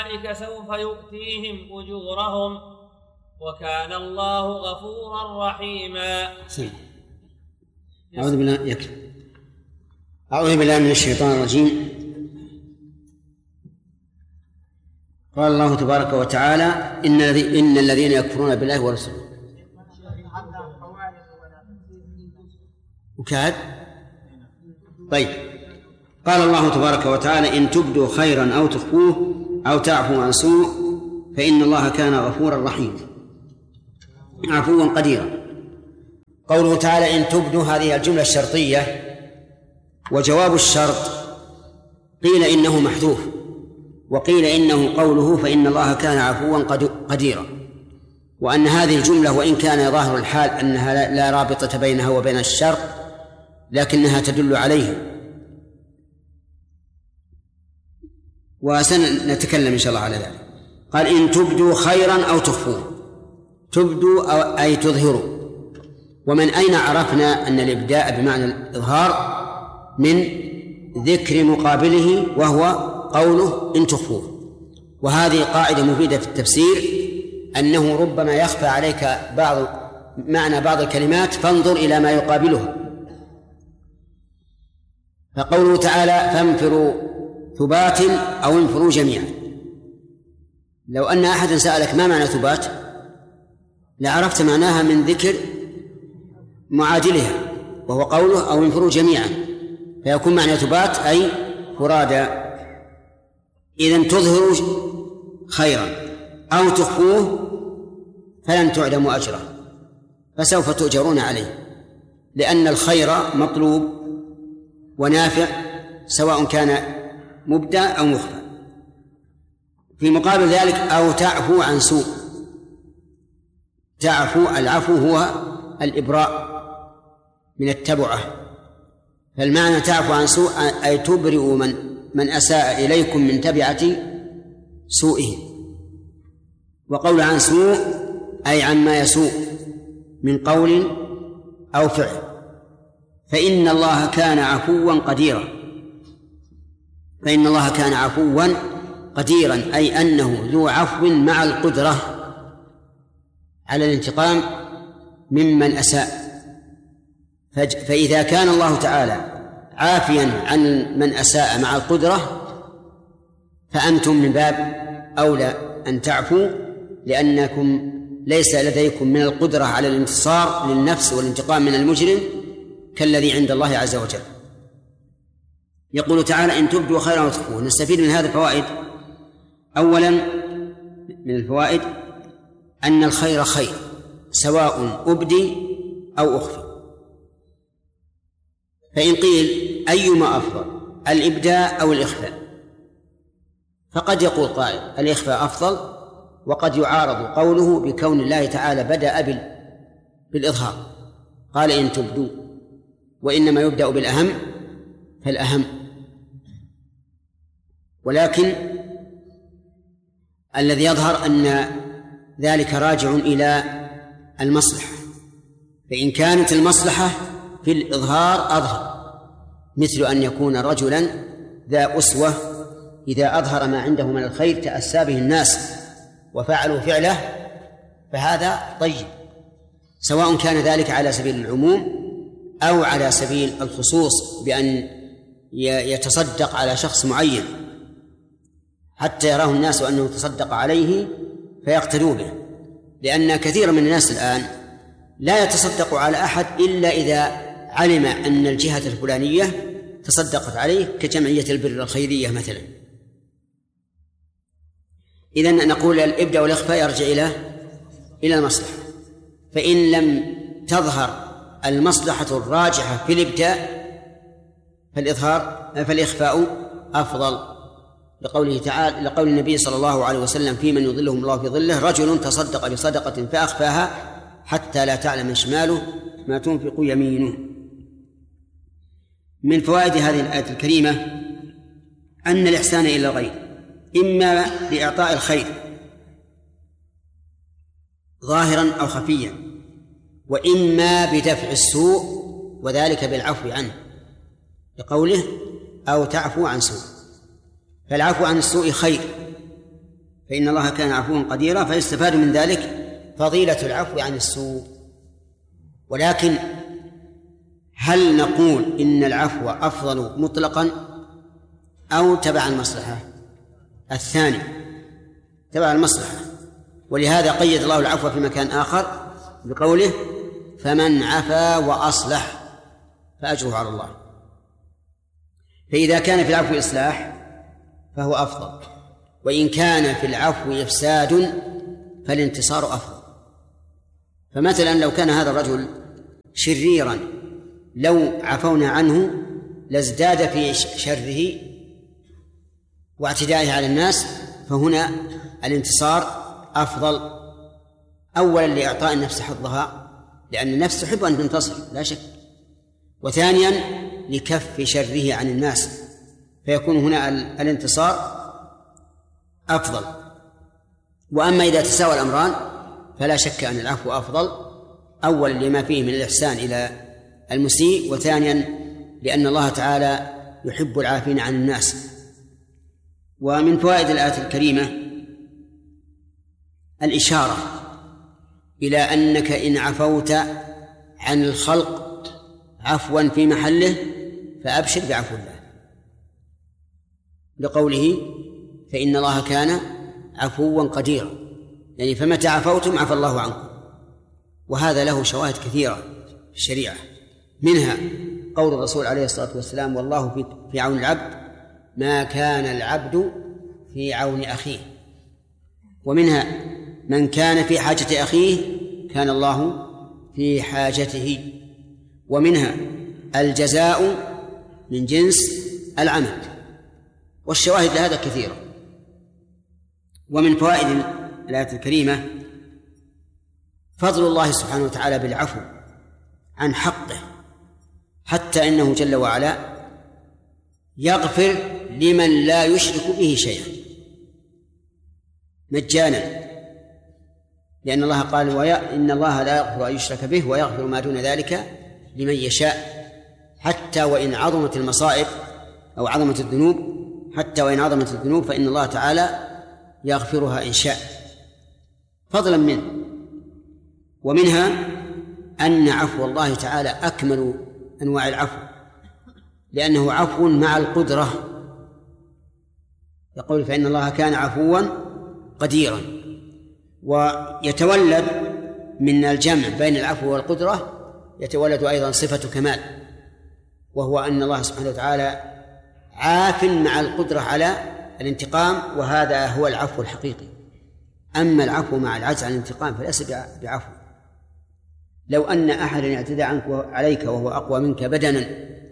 ذلك سوف يؤتيهم أجورهم وكان الله غفورا رحيما. أعوذ بالله من الشيطان الرجيم. قال الله تبارك وتعالى إن الذين يكفرون بالله ورسوله وكاد. طيب، قال الله تبارك وتعالى إن تبدوا خيرا أو تخفوه أو تعفوا عن سوء فإن الله كان غفورا رحيما عفوا قديرا. قوله تعالى إن تبدوا هذه الجملة الشرطية، وجواب الشرط قيل إنه محذوف وقيل إنه قوله فإن الله كان عفوا قديرا، وأن هذه الجملة وإن كان ظاهر الحال أنها لا رابطة بينها وبين الشرط لكنها تدل عليه، وسنتكلم إن شاء الله على ذلك. قال إن تبدوا خيرا أو تخفوه. تبدوا أي تظهروا. ومن أين عرفنا أن الإبداء بمعنى الإظهار؟ من ذكر مقابله وهو قوله إن تخفوه. وهذه قاعدة مفيدة في التفسير، أنه ربما يخفى عليك معنى بعض الكلمات فانظر إلى ما يقابلها. فقوله تعالى فانفروا ثبات أو انفروا جميعا، لو أن أحدا سألك ما معنى ثبات لعرفت معناها من ذكر معادلها وهو قوله أو انفروا جميعا، فيكون معنى ثبات أي فرادا. إذن تظهروا خيرا أو تخفوه فلن تعلموا أجره فسوف تؤجرون عليه، لأن الخير مطلوب ونافع سواء كان مبدأ أو مخفى. في مقابل ذلك أو تعفو عن سوء. العفو هو الإبراء من التبعة، فالمعنى تعفو عن سوء أي تبرئ من أساء إليكم من تبعة سوءه. وقول عن سوء أي عما يسوء من قول أو فعل. فإن الله كان عفوا قديرا. فإن الله كان عفوا قديرا أي أنه ذو عفو مع القدرة على الانتقام ممن أساء. فإذا كان الله تعالى عافيا عن من أساء مع القدرة فأنتم من باب أولى أن تعفوا، لأنكم ليس لديكم من القدرة على الانتصار للنفس والانتقام من المجرم كالذي عند الله عز وجل. يقول تعالى إن تبدوا خيرا وتخفوه. نستفيد من هذا فوائد. أولا من الفوائد أن الخير خير سواء أبدي أو أخفي. فإن قيل أيما أفضل الإبداء أو الإخفاء، فقد يقول قائل الإخفاء أفضل، وقد يعارض قوله بكون الله تعالى بدأ بالإظهار، قال إن تبدوا، وإنما يبدأ بالأهم فالأهم. ولكن الذي يظهر أن ذلك راجع إلى المصلحة، فإن كانت المصلحة في الإظهار أظهر، مثل أن يكون رجلا ذا أسوة إذا أظهر ما عنده من الخير تأسى به الناس وفعلوا فعله، فهذا طيب، سواء كان ذلك على سبيل العموم أو على سبيل الخصوص بأن يتصدق على شخص معين حتى يراه الناس أنه تصدق عليه فيقتدوا به. لأن كثير من الناس الآن لا يتصدق على أحد إلا إذا علم أن الجهة الفلانية تصدقت عليه كجمعية البر الخيرية مثلا. إذن نقول الإبداء والإخفاء يرجع إلى المصلحة. فإن لم تظهر المصلحة الراجحة في الإبداء فالإخفاء أفضل، لقوله تعالى لقول النبي صلى الله عليه وسلم في من يظلهم الله في ظله رجل تصدق بصدقة فأخفاها حتى لا تعلم شماله ما تنفق يمينه. من فوائد هذه الآية الكريمة أن الإحسان إلى الغير إما بإعطاء الخير ظاهرا أو خفيا، وإما بدفع السوء وذلك بالعفو عنه، لقوله أو تعفو عن سوء. فالعفو عن السوء خير فإن الله كان عفوا قديرا، فيستفاد من ذلك فضيلة العفو عن السوء. ولكن هل نقول إن العفو أفضل مطلقا أو تبع المصلحة؟ الثاني تبع المصلحة، ولهذا قيد الله العفو في مكان آخر بقوله فمن عفا وأصلح فأجره على الله. فإذا كان في العفو إصلاح فهو أفضل، وإن كان في العفو إفساد فالانتصار أفضل. فمثلا لو كان هذا الرجل شريرا لو عفونا عنه لازداد في شره واعتدائه على الناس، فهنا الانتصار أفضل، أولا لإعطاء النفس حظها لأن النفس تحب أن تنتصر لا شك، وثانيا لكف شره عن الناس، فيكون هنا الانتصار أفضل. وأما إذا تساوى الأمران فلا شك أن العفو أفضل، أولا لما فيه من الإحسان إلى المسيء، وثانيا لأن الله تعالى يحب العافين عن الناس. ومن فوائد الآية الكريمة الإشارة إلى أنك إن عفوت عن الخلق عفوا في محله فأبشر بعفو الله، لقوله فإن الله كان عفوا قديرا، يعني فمتى عفوتم عفى الله عنكم. وهذا له شواهد كثيرة في الشريعة، منها قول الرسول عليه الصلاة والسلام والله في عون العبد ما كان العبد في عون أخيه، ومنها من كان في حاجة أخيه كان الله في حاجته، ومنها الجزاء من جنس العمل، والشواهد لهذا كثيرة. ومن فوائد الآية الكريمة فضل الله سبحانه وتعالى بالعفو عن حقه، حتى إنه جل وعلا يغفر لمن لا يشرك به شيئا مجانا، لأن الله قال إن الله لا يغفر أن يشرك به ويغفر ما دون ذلك لمن يشاء، حتى وإن عظمت المصائب أو عظمت الذنوب، حتى وإن عظمت الذنوب فإن الله تعالى يغفرها إن شاء فضلا منه. ومنها أن عفو الله تعالى أكمل أنواع العفو، لأنه عفو مع القدرة، يقول فإن الله كان عفوا قديرا. ويتولد من الجمع بين العفو والقدرة يتولد أيضا صفة كمال، وهو أن الله سبحانه وتعالى عاف مع القدرة على الانتقام، وهذا هو العفو الحقيقي. أما العفو مع العجز عن الانتقام فليس بعفو. لو أن أحدا اعتدى عليك وهو أقوى منك بدنا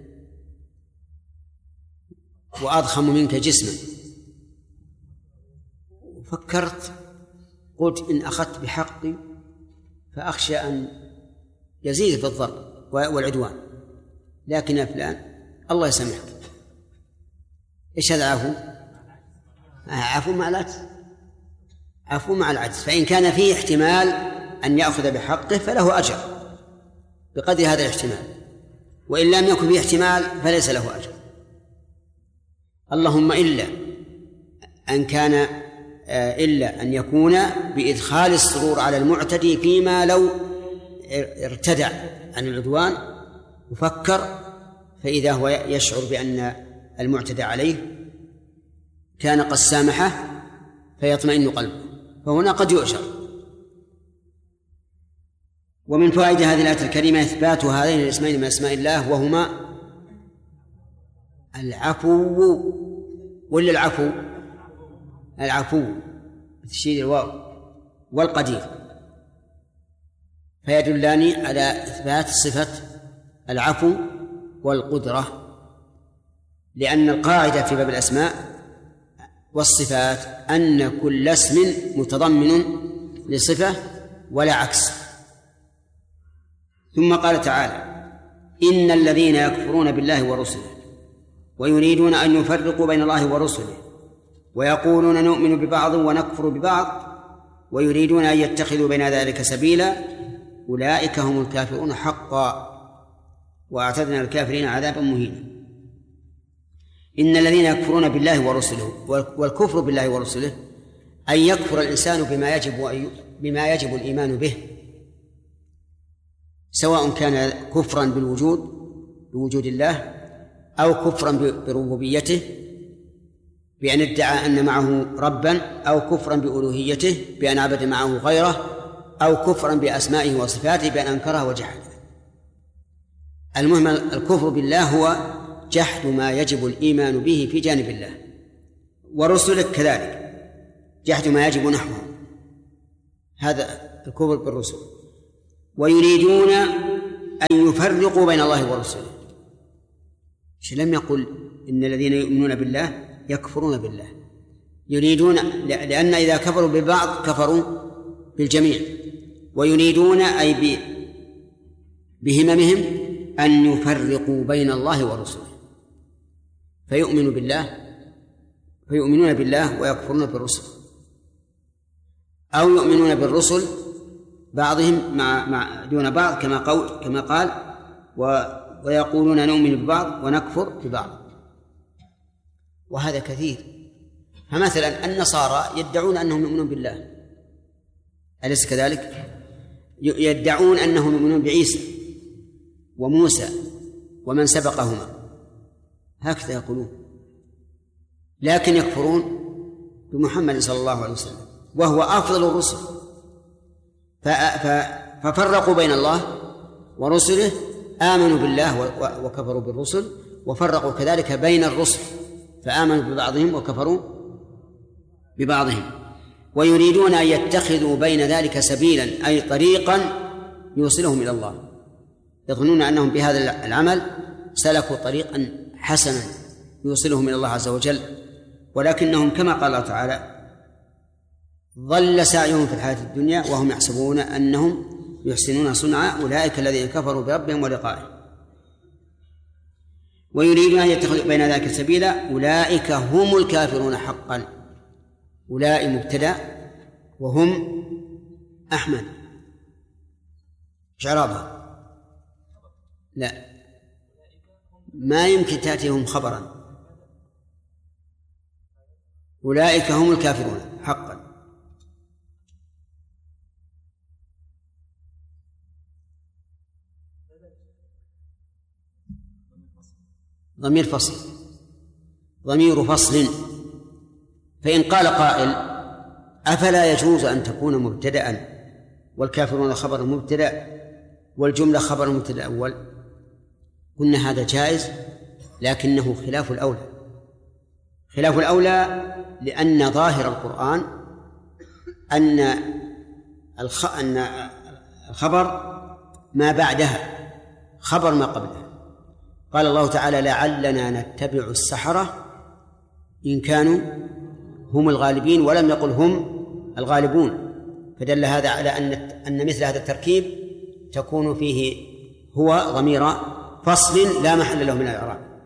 وأضخم منك جسما، فكرت قلت إن أخذت بحقي فأخشى أن يزيد في الضرب والعدوان، لكن يا فلان الله يسامحك، إيش هذا عفو؟ عفو مع العجز، عفو مع العجز. فإن كان فيه احتمال أن يأخذ بحقه فله أجر بقدر هذا الاحتمال، وإن لم يكن فيه احتمال فليس له أجر، اللهم إلا أن يكون بإدخال السرور على المعتدي فيما لو ارتدع عن العدوان وفكر، فإذا هو يشعر بأن المعتدى عليه كان قد سامحه فيطمئن قلبه، فهنا قد يؤجر. ومن فوائد هذه الآية الكريمة إثبات هذين الاسمين من أسماء الله، وهما العفو ولا العفو بتشديد الواو والقدير، فيدلان على إثبات صفة العفو والقدرة، لأن القاعدة في باب الأسماء والصفات أن كل اسم متضمن لصفة ولا عكس. ثم قال تعالى إن الذين يكفرون بالله ورسله ويريدون أن يفرقوا بين الله ورسله ويقولون نؤمن ببعض ونكفر ببعض ويريدون أن يتخذوا بين ذلك سبيلا أولئك هم الكافرون حقا وأعتدنا للكافرين عذابا مهينا. إن الذين يكفرون بالله ورسله، والكفر بالله ورسله أن يكفر الإنسان بما يجب الإيمان به، سواء كان كفرا بوجود الله، أو كفرا بربوبيته بأن ادعى أن معه ربا، أو كفرا بألوهيته بأن عبد معه غيره، أو كفرا بأسمائه وصفاته بأن أنكره وجحده. المهم الكفر بالله هو جحد ما يجب الإيمان به في جانب الله، ورسله كذلك جحد ما يجب نحوه، هذا الكفر بالرسل. ويريدون أن يفرقوا بين الله ورسله، لم يقل إن الذين يؤمنون بالله يكفرون بالله، يريدون، لأن إذا كفروا ببعض كفروا بالجميع. ويريدون أي بهممهم أن يفرقوا بين الله ورسله، فيؤمنون بالله ويكفرون بالرسل، أو يؤمنون بالرسل بعضهم مع دون بعض كما قال ويقولون نؤمن ببعض ونكفر ببعض، وهذا كثير. فمثلا النصارى يدعون أنهم يؤمنون بالله، أليس كذلك؟ يدعون أنهم يؤمنون بعيسى وموسى ومن سبقهما، هكذا يقولون، لكن يكفرون بمحمد صلى الله عليه وسلم وهو أفضل الرسل، ففرقوا بين الله ورسله، آمنوا بالله وكفروا بالرسل، وفرقوا كذلك بين الرسل فآمنوا ببعضهم وكفروا ببعضهم. ويريدون أن يتخذوا بين ذلك سبيلا، أي طريقا يوصلهم إلى الله، يظنون أنهم بهذا العمل سلكوا طريقا حسنا يوصلهم إلى الله عز وجل، ولكنهم كما قال الله تعالى ضل سعيهم في الحياة الدنيا وهم يحسبون أنهم يحسنون صنعا أولئك الذين كفروا بربهم ولقائه. ويريدون أن يتخذوا بين ذلك سبيلا، أولئك هم الكافرون حقا. أولئك مبتدأ وهم أحمد، إعرابها لا، ما يمكن تأتيهم خبرا. أولئك هم الكافرون حقا. ضمير فصل، ضمير فصل. فإن قال قائل أفلا يجوز أن تكون مبتدأ والكافرون خبر مبتدأ والجملة خبر مبتدأ الأول؟ قلنا هذا جائز، لكنه خلاف الأولى. خلاف الأولى لأن ظاهر القرآن أن الخبر ما بعدها خبر ما قبلها. قال الله تعالى ألعلنا نتبع السحرة إن كانوا هم الغالبين، ولم يقل هم الغالبون، فدل هذا على أن مثل هذا التركيب تكون فيه هو ضمير فصل لا محل له من الإعراب.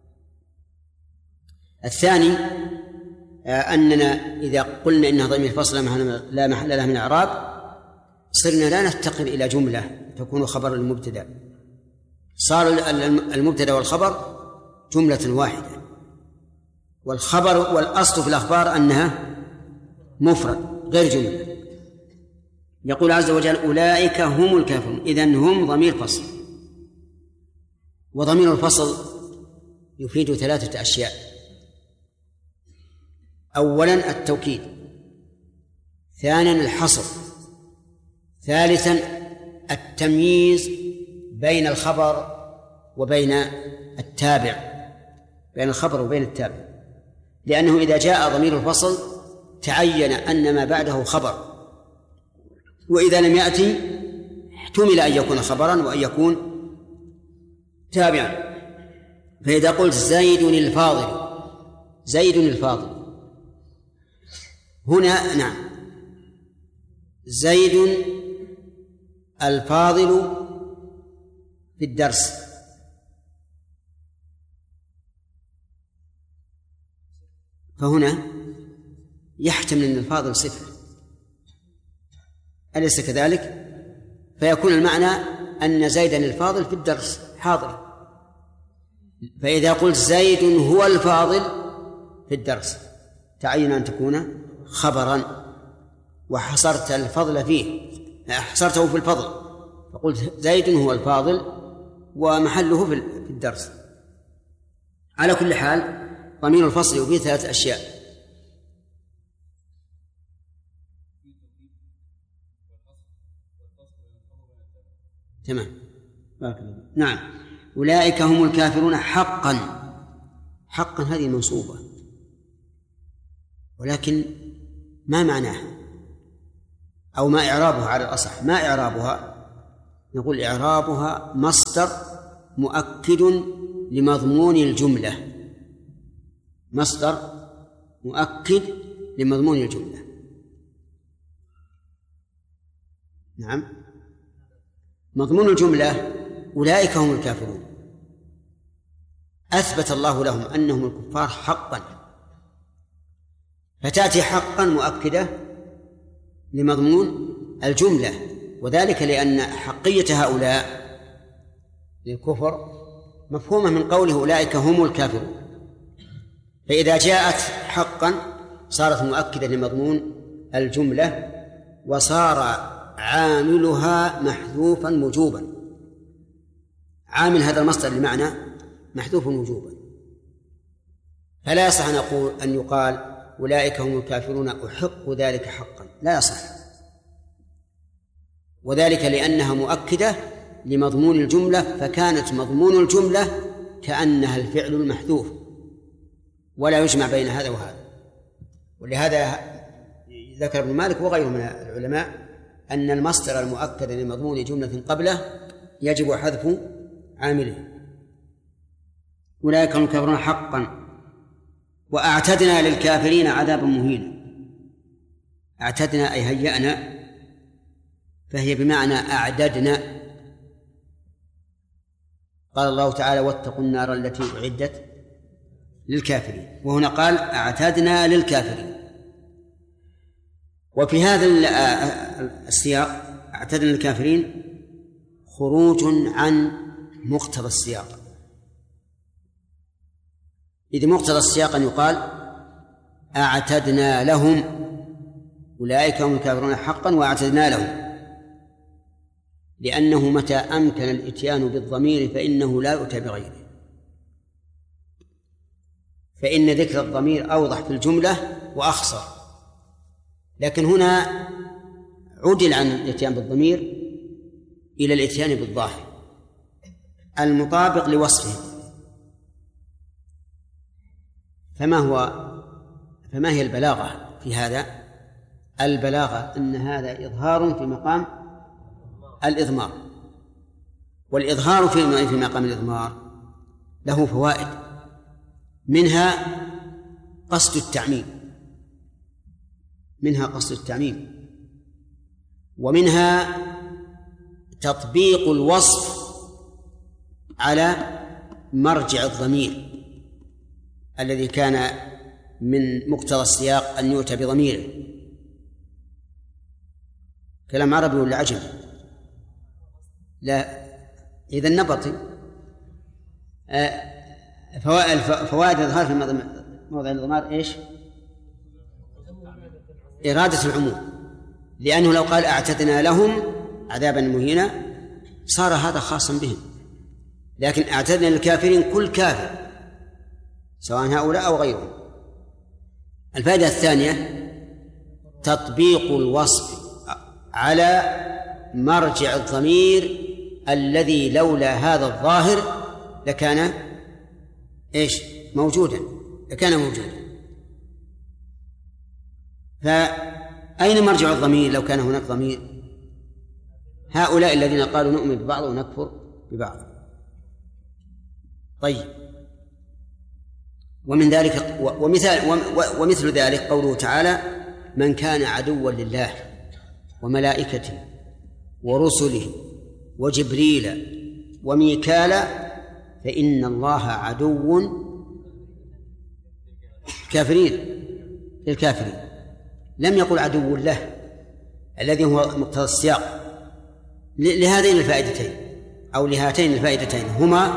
الثاني أننا إذا قلنا إنها ضمير فصل لا محل له من الإعراب صرنا لا نفتقر إلى جملة تكون خبر المبتدأ، صار المبتدأ والخبر جملة واحدة، والخبر والأصل في الأخبار أنها مفرد غير جملة. يقول عز وجل أولئك هم الكافرون، إذن هم ضمير فصل. وضمير الفصل يفيد ثلاثة أشياء: أولا التوكيد، ثانيا الحصر، ثالثا التمييز بين الخبر وبين التابع، بين الخبر وبين التابع، لأنه إذا جاء ضمير الفصل تعين أن ما بعده خبر، وإذا لم يأتي احتمل أن يكون خبرا وأن يكون تابعا. فإذا قلت زيد الفاضل، زيد الفاضل هنا نعم زيد الفاضل في الدرس، فهنا يحتمل أن الفاضل صفة، أليس كذلك؟ فيكون المعنى أن زيدا الفاضل في الدرس حاضر. فإذا قلت زيد هو الفاضل في الدرس تعين أن تكون خبرا وحصرت الفضل فيه، حصرته في الفضل، فقلت زيد هو الفاضل ومحله في الدرس. على كل حال ضمير الفصل يفيد 3 أشياء: تمام. نعم. أولئك هم الكافرون حقا. حقا هذه منصوبة، ولكن ما معناها أو ما إعرابها؟ على الأصح ما إعرابها؟ نقول إعرابها مصدر مؤكد لمضمون الجملة، مصدر مؤكد لمضمون الجملة. نعم، مضمون الجملة أولئك هم الكافرون، أثبت الله لهم أنهم الكفار حقا، فتأتي حقا مؤكدة لمضمون الجملة، وذلك لأن حقية هؤلاء للكفر مفهومة من قوله أولئك هم الكافرون، فإذا جاءت حقا صارت مؤكدة لمضمون الجملة، وصار عاملها محذوفا وجوبا. عامل هذا المصدر لمعنى محذوف وجوبا، فلا يصح أن يقال أولئك هم الكافرون أحق ذلك حقا، لا يصح، وذلك لأنها مؤكدة لمضمون الجملة، فكانت مضمون الجملة كأنها الفعل المحذوف، ولا يجمع بين هذا وهذا. ولهذا ذكر ابن مالك وغيره من العلماء أن المصدر المؤكد لمضمون جملة قبله يجب حذف عامله. أولئك هم الكافرون حقا وأعتدنا للكافرين عذابا مهينا. أعتدنا أي هيأنا، فهي بمعنى أعددنا. قال الله تعالى واتقوا النار التي أعدت للكافرين، وهنا قال أعتدنا للكافرين. وفي هذا السياق أعتدنا للكافرين خروج عن مقتضى السياق، إذ مقتضى السياق أن يقال أعتدنا لهم، أولئك هم الكافرون حقا وأعتدنا لهم، لأنه متى أمكن الإتيان بالضمير فإنه لا يؤتى بغيره، فإن ذكر الضمير أوضح في الجملة وأخصر. لكن هنا عدل عن الإتيان بالضمير إلى الإتيان بالظاهر المطابق لوصفه. فما هي البلاغة في هذا؟ البلاغة أن هذا إظهار في مقام الإضمار، والإظهار في مقام الإضمار له فوائد، منها قصد التعميم، ومنها تطبيق الوصف على مرجع الضمير الذي كان من مقتضى السياق أن يؤتى بضميره. كلام عربي ولا عجم؟ لا، إذا نبطي. فوائد الإظهار في موضع الإضمار إيش؟ إرادة العموم، لأنه لو قال أعتدنا لهم عذابا مهينا صار هذا خاصا بهم، لكن أعتدنا للكافرين كل كافر سواء هؤلاء أو غيرهم. الفائدة الثانية تطبيق الوصف على مرجع الضمير الذي لولا هذا الظاهر لكان إيش؟ موجودا، لكان موجودا. فأين مرجع الضمير لو كان هناك ضمير؟ هؤلاء الذين قالوا نؤمن ببعض ونكفر ببعض. طيب، ومن ذلك ومثل ذلك قوله تعالى من كان عدوا لله وملائكته ورسله وجبريل وميكال فإن الله عدو للكافرين. لم يقل عدو له الذي هو مقتضى السياق. لهذين الفائدتين أو لهاتين الفائدتين هما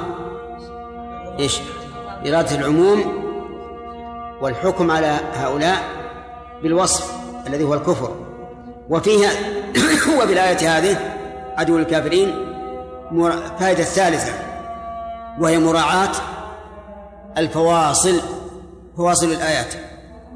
إيش؟ إرادة العموم والحكم على هؤلاء بالوصف الذي هو الكفر. وفيها وفي الآية هذه عدو الكافرين فائدة ثالثة، وهي مراعاة فواصل الآيات.